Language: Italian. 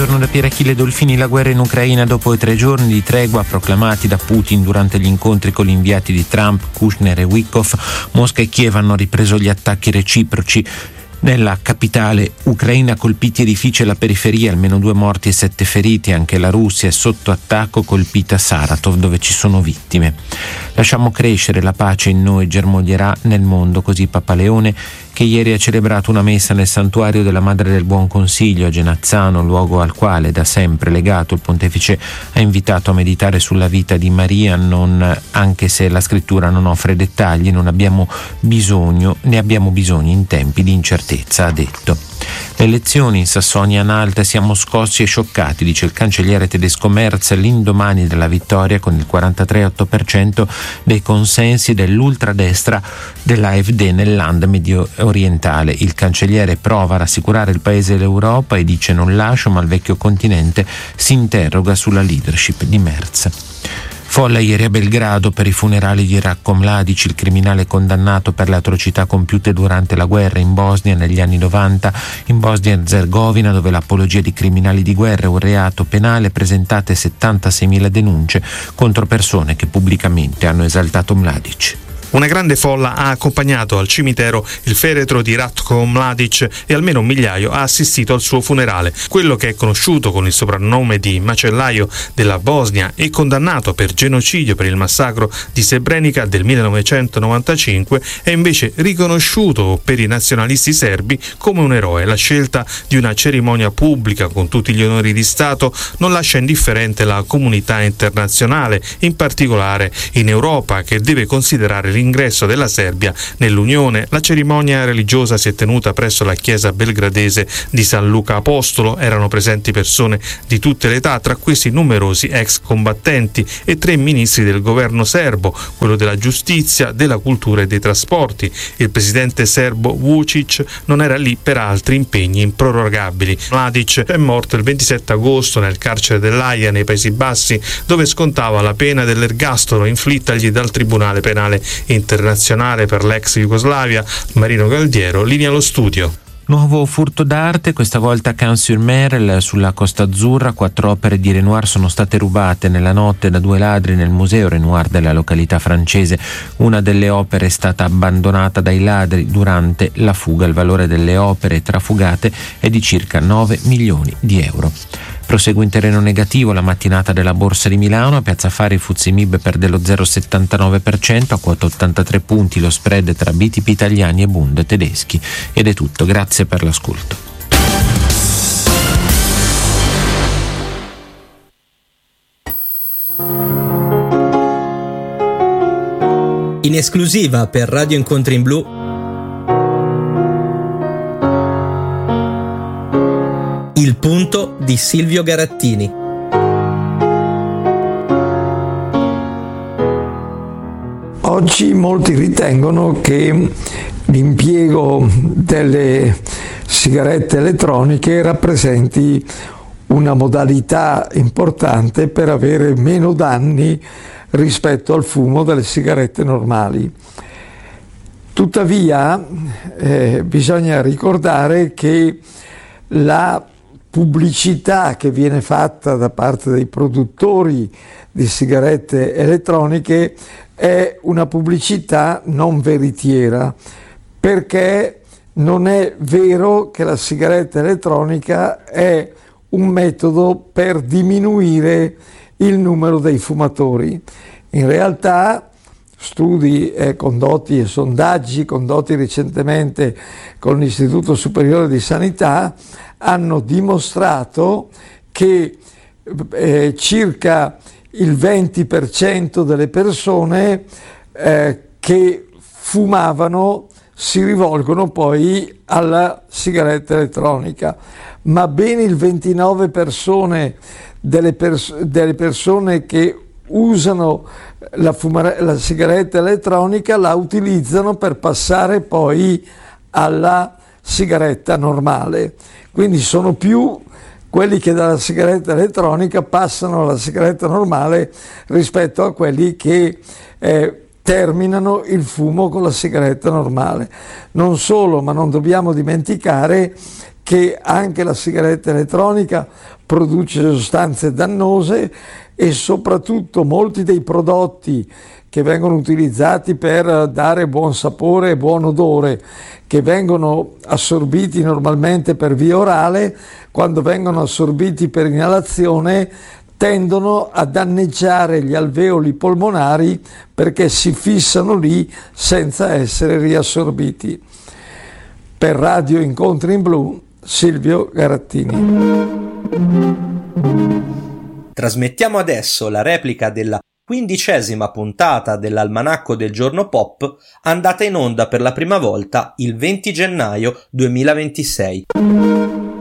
Buongiorno da Pier Achille Dolfini. La guerra in Ucraina dopo i 3 giorni di tregua proclamati da Putin durante gli incontri con gli inviati di Trump, Kushner e Witkoff. Mosca e Kiev hanno ripreso gli attacchi reciproci. Nella capitale ucraina colpiti edifici e la periferia, almeno 2 morti e 7 feriti. Anche la Russia è sotto attacco, colpita Saratov, dove ci sono vittime. Lasciamo crescere la pace in noi, germoglierà nel mondo, così Papa Leone, che ieri ha celebrato una messa nel santuario della Madre del Buon Consiglio a Genazzano, luogo al quale da sempre legato. Il pontefice ha invitato a meditare sulla vita di Maria, anche se la scrittura non offre dettagli, ne abbiamo bisogno in tempi di incertezza, ha detto. Le elezioni in Sassonia-Anhalt, siamo scossi e scioccati, dice il cancelliere tedesco Merz l'indomani della vittoria con il 43,8% dei consensi dell'ultradestra dell'AfD nel land medio orientale. Il cancelliere prova a rassicurare il paese e l'Europa e dice: non lascio, ma il vecchio continente si interroga sulla leadership di Merz. Folla ieri a Belgrado per i funerali di Ratko Mladic, il criminale condannato per le atrocità compiute durante la guerra in Bosnia negli anni 90. In Bosnia e Erzegovina, dove l'apologia di criminali di guerra è un reato penale, presentate 76.000 denunce contro persone che pubblicamente hanno esaltato Mladic. Una grande folla ha accompagnato al cimitero il feretro di Ratko Mladic e almeno 1 migliaio ha assistito al suo funerale. Quello che è conosciuto con il soprannome di macellaio della Bosnia e condannato per genocidio per il massacro di Srebrenica del 1995 è invece riconosciuto per i nazionalisti serbi come un eroe. La scelta di una cerimonia pubblica con tutti gli onori di Stato non lascia indifferente la comunità internazionale, in particolare in Europa, che deve considerare l'ingresso della Serbia nell'Unione. La cerimonia religiosa si è tenuta presso la chiesa belgradese di San Luca Apostolo. Erano presenti persone di tutte le età, tra questi numerosi ex combattenti e 3 ministri del governo serbo, quello della giustizia, della cultura e dei trasporti. Il presidente serbo Vučić non era lì per altri impegni improrogabili. Mladic è morto il 27 agosto nel carcere dell'Aia nei Paesi Bassi, dove scontava la pena dell'ergastolo inflittagli dal Tribunale Penale Internazionale per l'ex Jugoslavia. Marino Galdiero, linea allo studio. Nuovo furto d'arte, questa volta a Cannes-sur-Mer, sulla Costa Azzurra. 4 opere di Renoir sono state rubate nella notte da 2 ladri nel museo Renoir della località francese. Una delle opere è stata abbandonata dai ladri durante la fuga. Il valore delle opere trafugate è di circa 9 milioni di euro. Prosegue in terreno negativo la mattinata della Borsa di Milano. A Piazza Affari FTSE MIB perde lo 0,79%, a quota 83 punti lo spread tra BTP italiani e Bund tedeschi. Ed è tutto, grazie per l'ascolto. In esclusiva per Radio Incontri in Blu, Il punto di Silvio Garattini. Oggi molti ritengono che l'impiego delle sigarette elettroniche rappresenti una modalità importante per avere meno danni rispetto al fumo delle sigarette normali. Tuttavia bisogna ricordare che la pubblicità che viene fatta da parte dei produttori di sigarette elettroniche è una pubblicità non veritiera, perché non è vero che la sigaretta elettronica è un metodo per diminuire il numero dei fumatori. In realtà studi condotti e sondaggi condotti recentemente con l'Istituto Superiore di Sanità hanno dimostrato che circa il 20% delle persone che fumavano si rivolgono poi alla sigaretta elettronica, ma ben il 29% delle persone che usano la sigaretta elettronica la utilizzano per passare poi alla sigaretta normale. Quindi sono più quelli che dalla sigaretta elettronica passano alla sigaretta normale rispetto a quelli che terminano il fumo con la sigaretta normale. Non solo, ma non dobbiamo dimenticare che anche la sigaretta elettronica produce sostanze dannose e soprattutto molti dei prodotti che vengono utilizzati per dare buon sapore e buon odore, che vengono assorbiti normalmente per via orale, quando vengono assorbiti per inalazione tendono a danneggiare gli alveoli polmonari perché si fissano lì senza essere riassorbiti. Per Radio Incontri in Blu, Silvio Garattini. Trasmettiamo adesso la replica della 15ª puntata dell'Almanacco del Giorno Pop, andata in onda per la prima volta il 20 gennaio 2026.